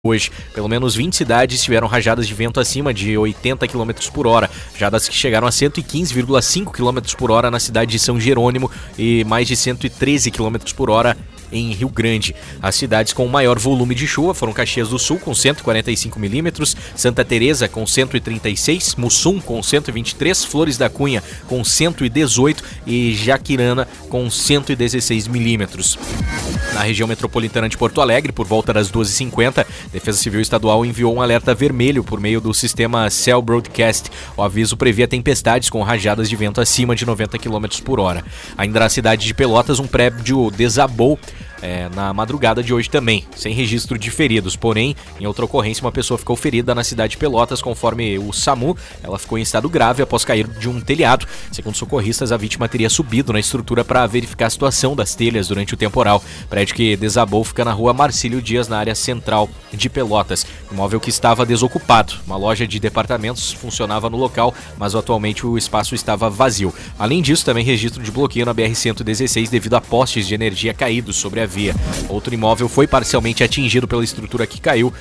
Hoje, pelo menos 20 cidades tiveram rajadas de vento acima de 80 km por hora, rajadas que chegaram a 115,5 km por hora na cidade de São Jerônimo e mais de 113 km por hora em Rio Grande. As cidades com maior volume de chuva foram Caxias do Sul com 145 milímetros, Santa Teresa com 136, Mussum com 123, Flores da Cunha com 118 e Jaquirana com 116 milímetros. Na região metropolitana de Porto Alegre, por volta das 12h50, Defesa Civil Estadual enviou um alerta vermelho por meio do sistema Cell Broadcast. O aviso previa tempestades com rajadas de vento acima de 90 km por hora. Ainda na cidade de Pelotas, um prédio desabou na madrugada de hoje também, sem registro de feridos. Porém, em outra ocorrência, uma pessoa ficou ferida na cidade de Pelotas, conforme o SAMU. Ela ficou em estado grave após cair de um telhado. Segundo socorristas, a vítima teria subido na estrutura para verificar a situação das telhas durante o temporal. O prédio que desabou fica na rua Marcílio Dias, na área central de Pelotas. Imóvel que estava desocupado. Uma loja de departamentos funcionava no local, mas atualmente o espaço estava vazio. Além disso, também registro de bloqueio na BR-116 devido a postes de energia caídos sobre a via. Outro imóvel foi parcialmente atingido pela estrutura que caiu.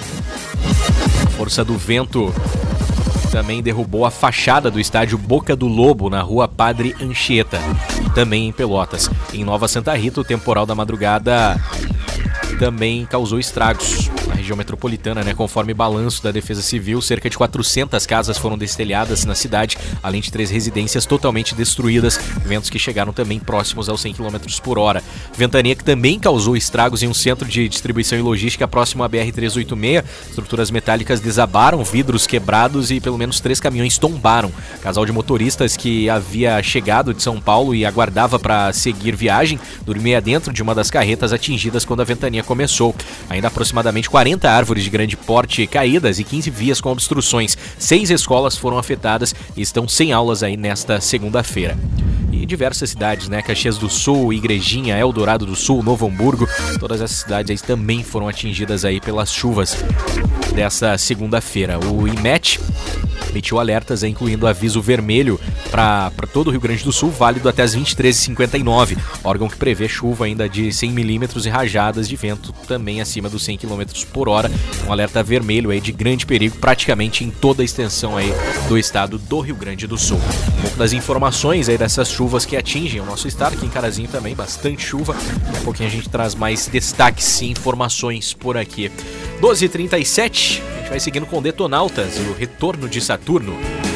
A força do vento também derrubou a fachada do estádio Boca do Lobo, na rua Padre Anchieta, também em Pelotas. Em Nova Santa Rita, o temporal da madrugada também causou estragos na região metropolitana, conforme balanço da Defesa Civil, cerca de 400 casas foram destelhadas na cidade, além de 3 residências totalmente destruídas, ventos que chegaram também próximos aos 100 km por hora. Ventania que também causou estragos em um centro de distribuição e logística próximo à BR-386, estruturas metálicas desabaram, vidros quebrados e pelo menos 3 caminhões tombaram. Casal de motoristas que havia chegado de São Paulo e aguardava para seguir viagem, dormia dentro de uma das carretas atingidas quando a ventania começou. Ainda aproximadamente 40 árvores de grande porte caídas e 15 vias com obstruções. 6 escolas foram afetadas e estão sem aulas aí nesta segunda-feira. E diversas cidades, Caxias do Sul, Igrejinha, Eldorado do Sul, Novo Hamburgo, todas essas cidades aí também foram atingidas aí pelas chuvas dessa segunda-feira. O IMET emitiu alertas, incluindo aviso vermelho para todo o Rio Grande do Sul, válido até as 23h59, órgão que prevê chuva ainda de 100 milímetros e rajadas de vento também acima dos 100 km por hora. Um alerta vermelho aí de grande perigo praticamente em toda a extensão aí do estado do Rio Grande do Sul. Um pouco das informações aí dessas chuvas que atingem o nosso estado, aqui em Carazinho também, bastante chuva. Daqui a pouquinho a gente traz mais destaques e informações por aqui. 12h37, a gente vai seguindo com Detonautas e o Retorno de Saturno.